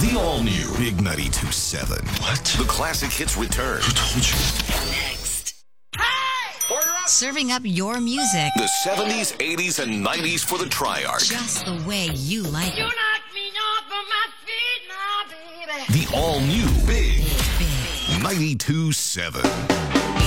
The all-new Big 92.7. What? The classic hits return. Who told you? Next. Serving up your music The 70s, 80s, and 90s for the Triarch. just the way you like You it. knock me off of my feet, my baby. The all-new Big Big. 92.7.